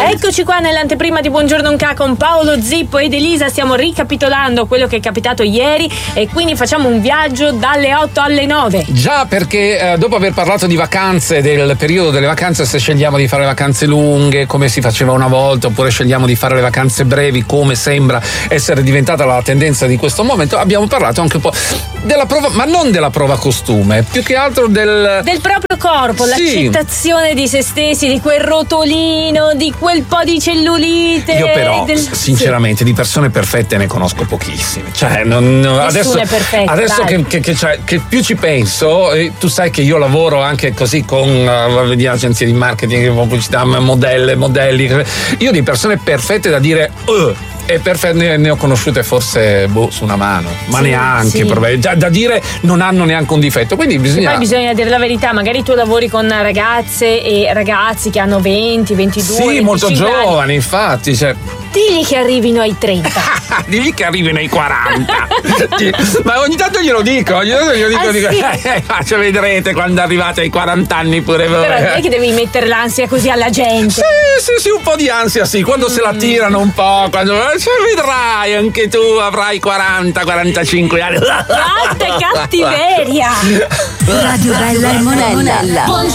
Eccoci qua nell'anteprima di Buongiorno Unca con Paolo Zippo ed Elisa. Stiamo ricapitolando quello che è capitato ieri e quindi facciamo un viaggio dalle 8 alle 9. Già, perché dopo aver parlato di vacanze, del periodo delle vacanze, se scegliamo di fare vacanze lunghe come si faceva una volta oppure scegliamo di fare le vacanze brevi come sembra essere diventata la tendenza di questo momento, abbiamo parlato anche un po' della prova, ma non della prova costume, più che altro del proprio corpo, sì. L'accettazione di se stessi, di quel rotolino, di quel po' di cellulite. Io però sinceramente di persone perfette ne conosco pochissime, cioè adesso è perfetto, adesso che più ci penso, tu sai che io lavoro anche così con agenzie di marketing, pubblicità, modelli, io di persone perfette da dire e ne ho conosciute forse su una mano, ma sì, neanche sì. Già da dire non hanno neanche un difetto, quindi poi bisogna dire la verità, magari tu lavori con ragazze e ragazzi che hanno 20, 22 sì, molto giovani anni. Infatti, cioè digli che arrivino ai 30. Digli che arrivino ai 40. Ma ogni tanto glielo dico, sì. Cioè, vedrete quando arrivate ai 40 anni pure voi. Però non è che devi mettere l'ansia così alla gente. Sì, un po' di ansia sì, quando se la tirano un po', quando vedrai anche tu avrai 40, 45 anni. Quanta cattiveria. Radio Bella e Monella.